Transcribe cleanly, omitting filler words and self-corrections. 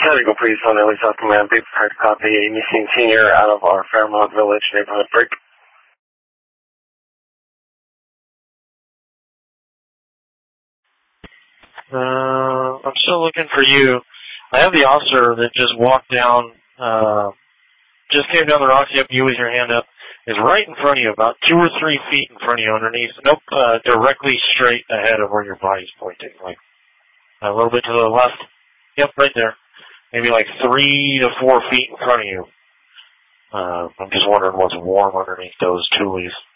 Eagle Police on Early South Command, be prepared to copy a missing senior out of our Fairmont Village neighborhood break. I'm still looking for you. I have the officer that just walked down, just came down the rock. Yep, you with your hand up. Is right in front of you, about 2 or 3 feet in front of you underneath. Nope, directly straight ahead of where your body's pointing. Like a little bit to the left. Yep, right there. Maybe like 3 to 4 feet in front of you. I'm just wondering what's warm underneath those tulies.